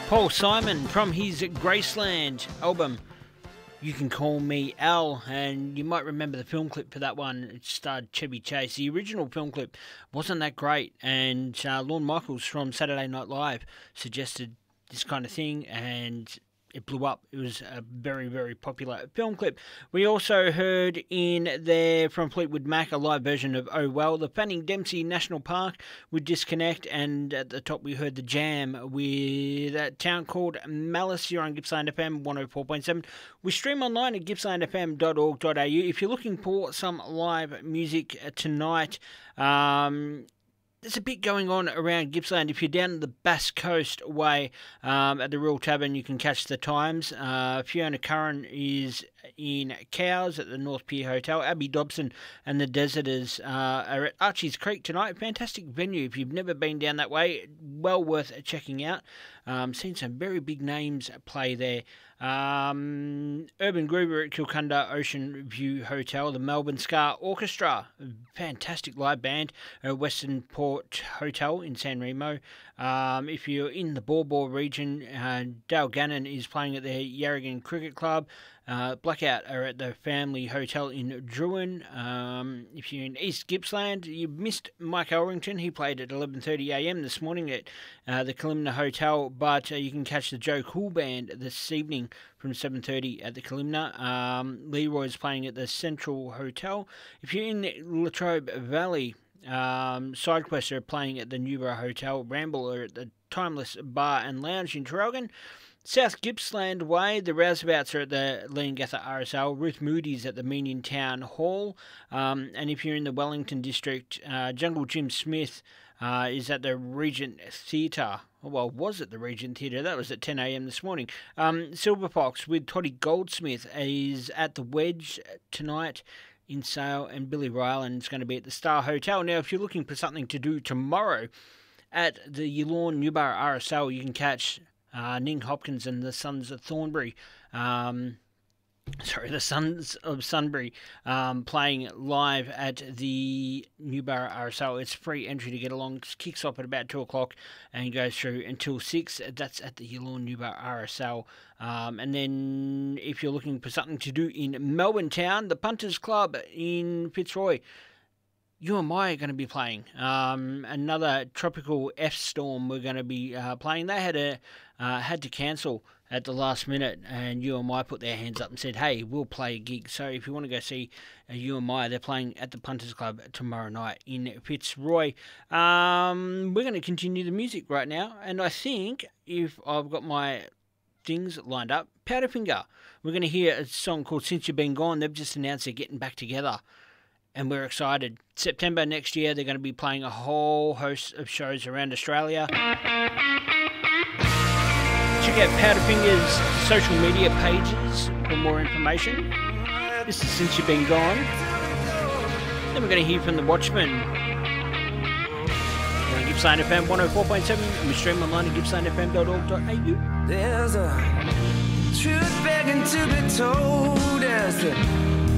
Paul Simon from his Graceland album, You Can Call Me Al, and you might remember the film clip for that one. It starred Chevy Chase. The original film clip wasn't that great, and Lorne Michaels from Saturday Night Live suggested this kind of thing, and it blew up. It was a very, very popular film clip. We also heard in there from Fleetwood Mac a live version of Oh Well, the Fanning Dempsey National Park with Disconnect, and at the top we heard The Jam with a town called Malice. You're on Gippsland FM 104.7. We stream online at gippslandfm.org.au. If you're looking for some live music tonight, there's a bit going on around Gippsland. If you're down the Bass Coast way at the Real Tavern, you can catch the times. Fiona Curran is in Cows at the North Pier Hotel. Abby Dobson and the Deserters are at Archie's Creek tonight. Fantastic venue. If you've never been down that way, well worth checking out. Seen some very big names play there. Urban Groover at Kilcunda Ocean View Hotel. The Melbourne Ska Orchestra, fantastic live band at Western Port Hotel in San Remo. If you're in the Baw Baw region, Dale Gannon is playing at the Yarragon Cricket Club. Blackout are at the Family Hotel in Druin. If you're in East Gippsland, you missed Mike Elrington. He played at 11:30am this morning at the Kalimna Hotel, but you can catch the Joe Cool Band this evening from 7:30 at the Kalimna. Leroy's playing at the Central Hotel. If you're in the Latrobe Valley, SideQuest are playing at the Newborough Hotel. Ramble are at the Timeless Bar and Lounge in Traralgon. South Gippsland Way, the Rousebouts are at the Leongatha RSL. Ruth Moody's at the Meenian Town Hall. And if you're in the Wellington District, Jungle Jim Smith is at the Regent Theatre. Well, was at the Regent Theatre. That was at 10am this morning. Silver Fox with Toddy Goldsmith is at the Wedge tonight in Sale, and Billy Ryland is going to be at the Star Hotel. Now, if you're looking for something to do tomorrow at the Yallourn Newborough RSL, you can catch Ning Hopkins and the Sons of Thornbury. The Sons of Sunbury playing live at the Newborough RSL. It's free entry to get along. It kicks off at about 2 o'clock and goes through until 6. That's at the Yallourn Newborough RSL. And then if you're looking for something to do in Melbourne Town, the Punters Club in Fitzroy, you and I are going to be playing. Another tropical F storm we're going to be playing. They had to cancel at the last minute, and UMI put their hands up and said, hey, we'll play a gig. So if you want to go see UMI, they're playing at the Punters Club tomorrow night in Fitzroy. We're going to continue the music right now, and I think if I've got my things lined up, Powderfinger. We're going to hear a song called Since You've Been Gone. They've just announced they're getting back together, and we're excited. September next year, they're going to be playing a whole host of shows around Australia. Check out Powderfinger's social media pages for more information. This is Since You've Been Gone. Then we're going to hear from The Watchmen. We're on Gippsland FM 104.7, and we stream online at gippslandfm.org.au. There's a truth begging to be told as the